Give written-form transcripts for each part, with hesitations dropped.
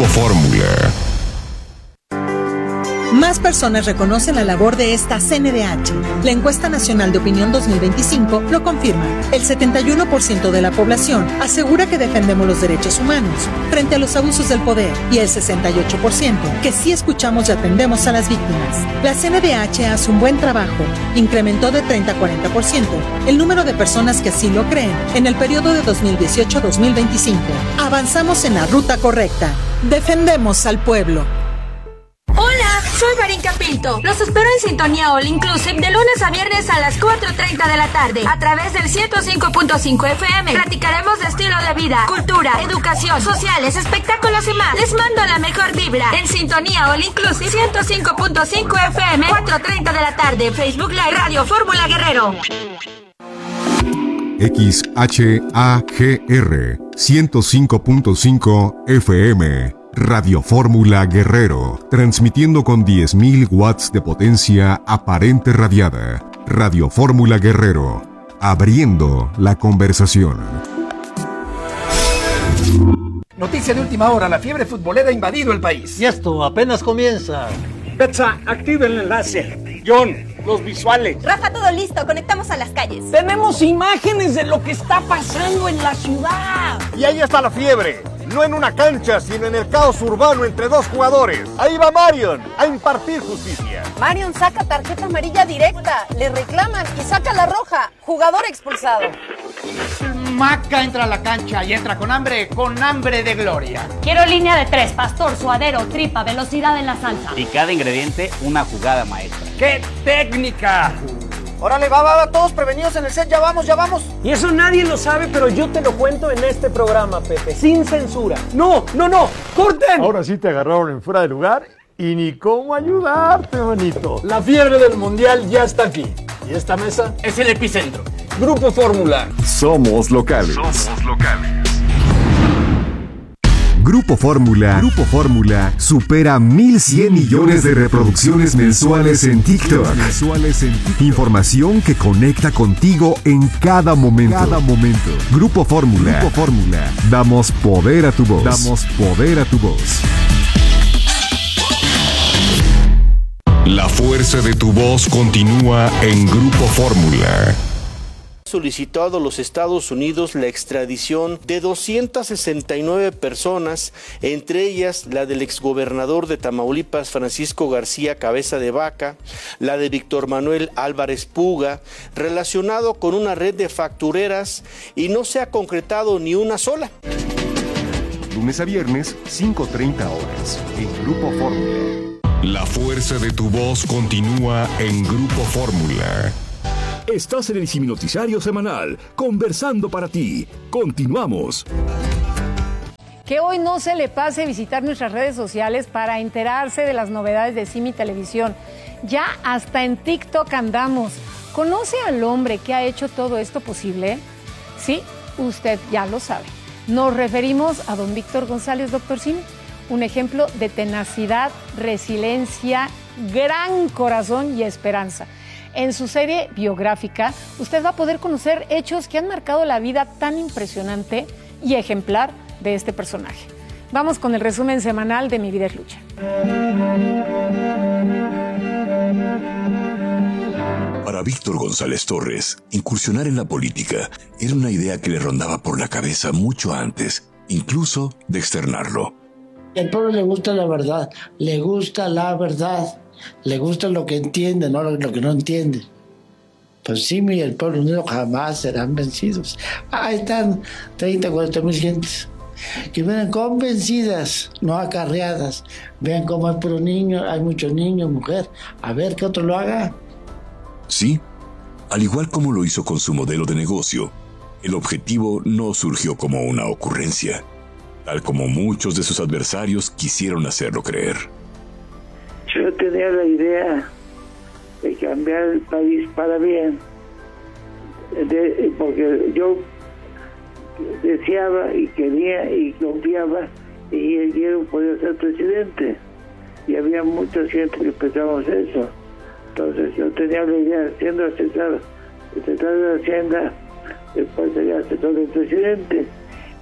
Fórmula. Más personas reconocen la labor de esta CNDH. La encuesta nacional de opinión 2025 lo confirma. El 71% de la población asegura que defendemos los derechos humanos frente a los abusos del poder y el 68% que sí escuchamos y atendemos a las víctimas. La CNDH hace un buen trabajo. Incrementó de 30 a 40% el número de personas que así lo creen en el periodo de 2018 a 2025. Avanzamos en la ruta correcta. Defendemos al pueblo. Hola, soy Marinka Pinto. Los espero en Sintonía All Inclusive de lunes a viernes a las 4:30 de la tarde a través del 105.5 FM. Platicaremos de estilo de vida, cultura, educación, sociales, espectáculos y más. Les mando la mejor vibra en Sintonía All Inclusive 105.5 FM, 4:30 de la tarde. Facebook Live Radio Fórmula Guerrero. XHAGR 105.5 FM Radio Fórmula Guerrero, transmitiendo con 10.000 watts de potencia aparente radiada. Radio Fórmula Guerrero, abriendo la conversación. Noticia de última hora, la fiebre futbolera ha invadido el país. Y esto apenas comienza. Betsa, activa el enlace. John, los visuales. Rafa, todo listo, conectamos a las calles. Tenemos imágenes de lo que está pasando en la ciudad. Y ahí está la fiebre. No en una cancha, sino en el caos urbano entre dos jugadores. Ahí va Marion a impartir justicia. Marion saca tarjeta amarilla directa, le reclaman y saca la roja. Jugador expulsado. Maca entra a la cancha y entra con hambre de gloria. Quiero línea de 3, pastor, suadero, tripa, velocidad en la salsa. Y cada ingrediente una jugada maestra. ¡Qué técnica! Órale, va, todos prevenidos en el set, ya vamos. Y eso nadie lo sabe, pero yo te lo cuento en este programa, Pepe, sin censura. ¡No! ¡Corten! Ahora sí te agarraron en fuera de lugar y ni cómo ayudarte, manito. La fiebre del mundial ya está aquí. Y esta mesa Es el epicentro. Grupo Fórmula. Somos locales. Grupo Fórmula supera 1.100 millones de reproducciones mensuales en TikTok. Información que conecta contigo en cada momento. Grupo Fórmula. Damos poder a tu voz. La fuerza de tu voz continúa en Grupo Fórmula. Solicitado a los Estados Unidos la extradición de 269 personas, entre ellas la del exgobernador de Tamaulipas, Francisco García Cabeza de Vaca, la de Víctor Manuel Álvarez Puga, relacionado con una red de factureras, y no se ha concretado ni una sola. Lunes a viernes, 5:30 horas, en Grupo Fórmula. La fuerza de tu voz continúa en Grupo Fórmula. Estás en el Siminoticiario Semanal, conversando para ti. Continuamos. Que hoy no se le pase visitar nuestras redes sociales para enterarse de las novedades de Simi Televisión. Ya hasta en TikTok andamos. ¿Conoce al hombre que ha hecho todo esto posible? Sí, usted ya lo sabe. Nos referimos a don Víctor González, Dr. Simi. Un ejemplo de tenacidad, resiliencia, gran corazón y esperanza. En su serie biográfica, usted va a poder conocer hechos que han marcado la vida tan impresionante y ejemplar de este personaje. Vamos con el resumen semanal de Mi Vida es Lucha. Para Víctor González Torres, incursionar en la política era una idea que le rondaba por la cabeza mucho antes, incluso de externarlo. Al pueblo le gusta la verdad, le gusta lo que entiende, no lo que no entiende. Pues sí, el pueblo unido jamás serán vencidos. Ahí están 30, 40 mil gentes que vienen convencidas, no acarreadas. Vean cómo hay puro niño, hay muchos niños, mujer. A ver que otro lo haga. Sí, al igual como lo hizo con su modelo de negocio, el objetivo no surgió como una ocurrencia, tal como muchos de sus adversarios quisieron hacerlo creer. Yo tenía la idea de cambiar el país para bien, porque yo deseaba y quería y confiaba y él podía ser presidente, y había mucha gente que pensábamos eso. Entonces yo tenía la idea, siendo asesor de Hacienda, después sería asesor del presidente.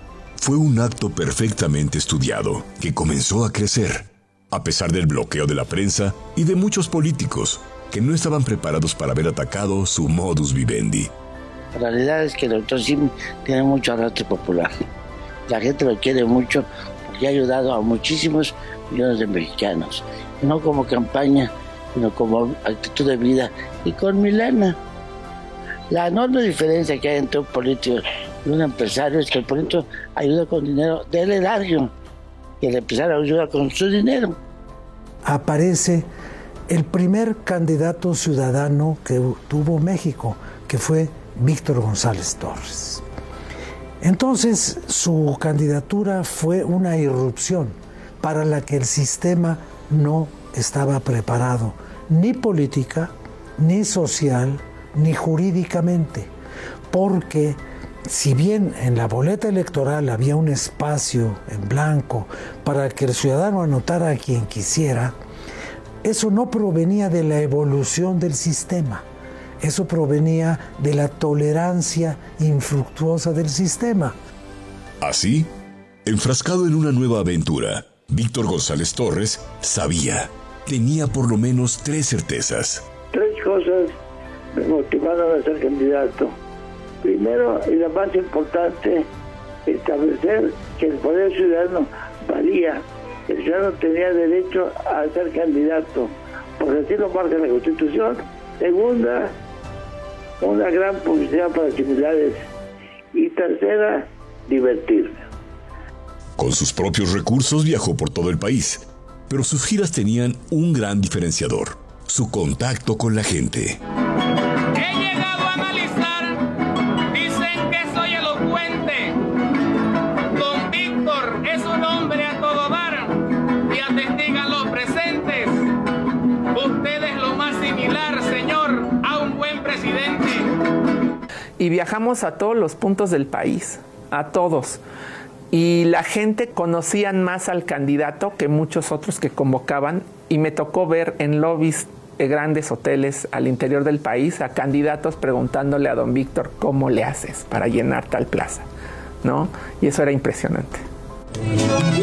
fue un acto perfectamente estudiado que comenzó a crecer, a pesar del bloqueo de la prensa y de muchos políticos que no estaban preparados para haber atacado su modus vivendi. La realidad es que el doctor Simi tiene mucho arrastre popular. La gente lo quiere mucho porque ha ayudado a muchísimos millones de mexicanos. Y no como campaña, sino como actitud de vida y con mi lana. La enorme diferencia que hay entre un político y un empresario es que el político ayuda con dinero del erario y el empresario ayuda con su dinero. Aparece el primer candidato ciudadano que tuvo México, que fue Víctor González Torres. Entonces, su candidatura fue una irrupción para la que el sistema no estaba preparado, ni política, ni social, ni jurídicamente, porque si bien en la boleta electoral había un espacio en blanco para que el ciudadano anotara a quien quisiera, eso no provenía de la evolución del sistema, eso provenía de la tolerancia infructuosa del sistema. Así, enfrascado en una nueva aventura, Víctor González Torres tenía por lo menos 3 certezas. 3 cosas me motivaron a ser candidato. Primero, y la más importante, establecer que el poder ciudadano valía. El ciudadano tenía derecho a ser candidato, porque así lo marca la Constitución. Segunda, una gran publicidad para similares. Y tercera, divertirme. Con sus propios recursos viajó por todo el país, pero sus giras tenían un gran diferenciador: su contacto con la gente. He llegado a analizar, dicen que soy elocuente. Don Víctor es un hombre a todo dar y atestigan los presentes. Usted es lo más similar, señor, a un buen presidente. Y viajamos a todos los puntos del país, a todos. Y la gente conocían más al candidato que muchos otros que convocaban, y me tocó ver en lobbies de grandes hoteles al interior del país a candidatos preguntándole a don Víctor cómo le haces para llenar tal plaza, ¿no? Y eso era impresionante.